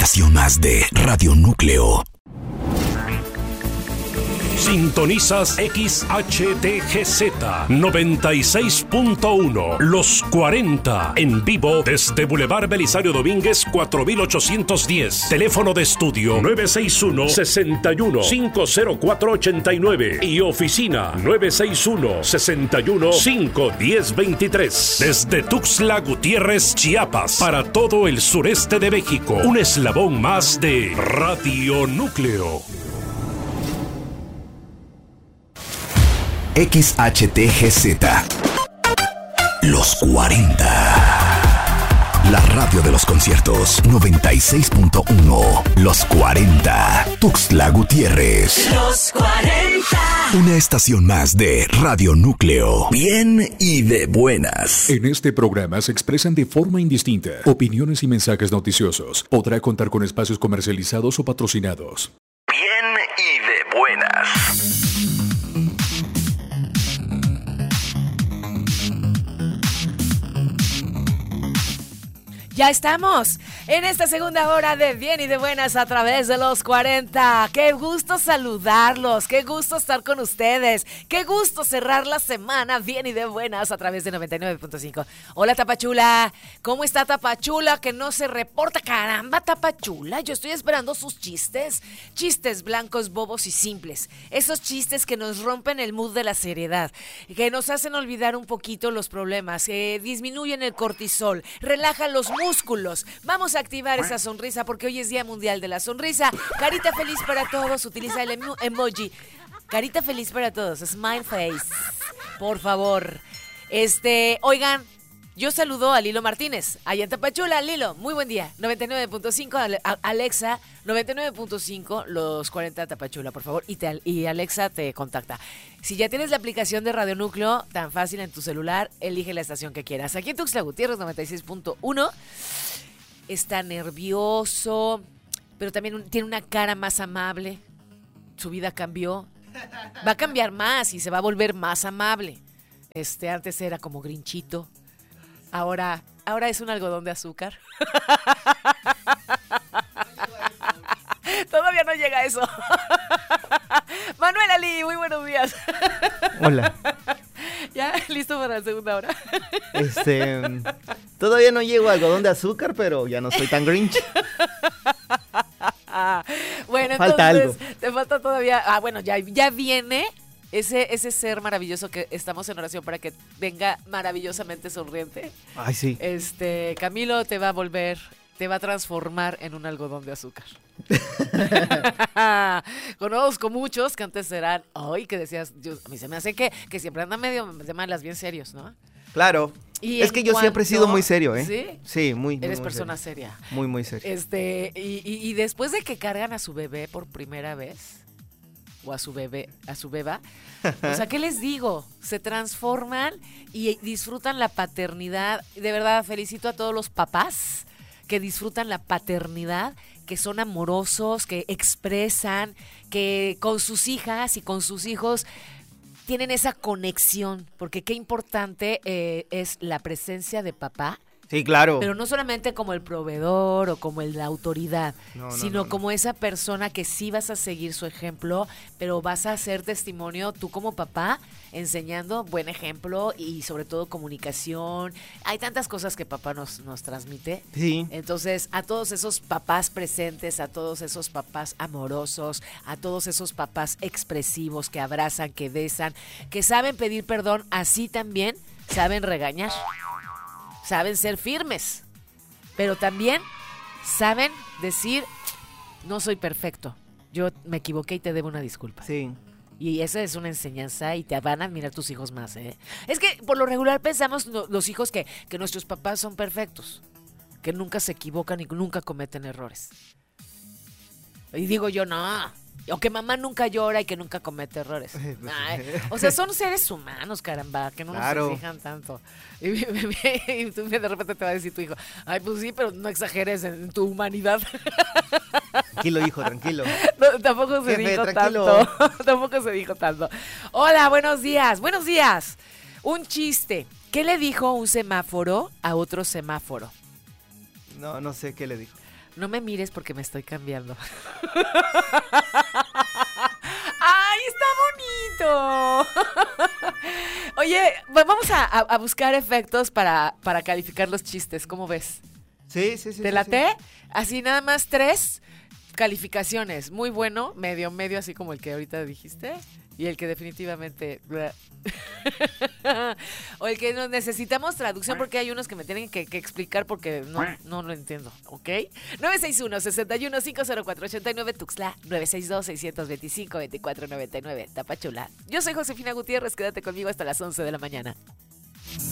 estación más de Radio Núcleo. Sintonizas XHTGZ 96.1 Los 40 en vivo desde Boulevard Belisario Domínguez 4810. Teléfono de estudio 961-61-50489 y oficina 961-61-51023. Desde Tuxtla Gutiérrez, Chiapas, para todo el sureste de México. Un eslabón más de Radio Núcleo. XHTGZ Los 40. La radio de los conciertos 96.1. Los 40. Tuxtla Gutiérrez. Los 40. Una estación más de Radio Núcleo. Bien y de buenas. En este programa se expresan de forma indistinta opiniones y mensajes noticiosos. Podrá contar con espacios comercializados o patrocinados. Bien y de buenas. Ya estamos en esta segunda hora de Bien y de Buenas a través de los 40. Qué gusto saludarlos, qué gusto estar con ustedes, qué gusto cerrar la semana Bien y de Buenas a través de 99.5. Hola Tapachula, ¿cómo está Tapachula? Que no se reporta, caramba Tapachula, yo estoy esperando sus chistes blancos, bobos y simples. Esos chistes que nos rompen el mood de la seriedad, que nos hacen olvidar un poquito los problemas, que disminuyen el cortisol, relajan los músculos. Vamos a activar esa sonrisa porque hoy es Día Mundial de la Sonrisa. Carita feliz para todos, utiliza el emoji. Carita feliz para todos, smile face. Por favor. Oigan, yo saludo a Lilo Martínez, allá en Tapachula. Lilo, muy buen día. 99.5, Alexa, 99.5, los 40 Tapachula, por favor. Y Alexa te contacta. Si ya tienes la aplicación de Radio Núcleo, tan fácil en tu celular, elige la estación que quieras. Aquí en Tuxtla Gutiérrez, 96.1. Está nervioso, pero también tiene una cara más amable. Su vida cambió. Va a cambiar más y se va a volver más amable. Antes era como grinchito. Ahora es un algodón de azúcar. Todavía no llega a eso. Manuel Ali, muy buenos días. Hola. ¿Ya listo para la segunda hora? Todavía no llego a algodón de azúcar, pero ya no soy tan grinch. Bueno, falta entonces, algo. te falta todavía. Bueno, ya viene ese ser maravilloso que estamos en oración para que venga maravillosamente sonriente. Ay, sí. Camilo te va a transformar en un algodón de azúcar. Conozco muchos que antes eran, que decías, a mí se me hace que siempre andan medio de malas, bien serios, ¿no? Claro. Es que yo siempre he sido muy serio, ¿eh? ¿Sí? Sí, muy Eres muy persona serio. seria. Muy, muy serio. Y después de que cargan a su bebé por primera vez, o a su beba, o sea, ¿qué les digo? Se transforman y disfrutan la paternidad. De verdad, felicito a todos los papás que disfrutan la paternidad, que son amorosos, que expresan, que con sus hijas y con sus hijos tienen esa conexión, porque qué importante es la presencia de papá. Sí, claro. Pero no solamente como el proveedor o como la autoridad, sino no. como esa persona que sí vas a seguir su ejemplo, pero vas a hacer testimonio tú como papá, enseñando buen ejemplo y sobre todo comunicación. Hay tantas cosas que papá nos transmite. Sí. Entonces, a todos esos papás presentes, a todos esos papás amorosos, a todos esos papás expresivos que abrazan, que besan, que saben pedir perdón, así también saben regañar. Saben ser firmes, pero también saben decir, no soy perfecto, yo me equivoqué y te debo una disculpa. Sí. Y esa es una enseñanza y te van a admirar tus hijos más, ¿eh? Es que por lo regular pensamos los hijos que nuestros papás son perfectos, que nunca se equivocan y nunca cometen errores. Y digo yo, no. O que mamá nunca llora y que nunca comete errores. Ay, o sea, son seres humanos, caramba, que no nos exijan tanto. Y tú de repente te va a decir tu hijo, ay, pues sí, pero no exageres en tu humanidad. Tranquilo, hijo, tranquilo. No, tampoco se dijo tranquilo. tanto. Tampoco se dijo tanto. Hola, buenos días. Buenos días. Un chiste. ¿Qué le dijo un semáforo a otro semáforo? No sé qué le dijo. No me mires porque me estoy cambiando. ¡Ay, está bonito! Oye, vamos a buscar efectos para calificar los chistes. ¿Cómo ves? Sí. ¿Te late? Sí. Así nada más 3 calificaciones. Muy bueno, medio, así como el que ahorita dijiste. Y el que definitivamente... o el que necesitamos traducción porque hay unos que me tienen que explicar porque no lo entiendo, ¿ok? 961-61-504-89 Tuxtla, 962-625-2499 Tapachula. Yo soy Josefina Gutiérrez, quédate conmigo hasta las 11 de la mañana.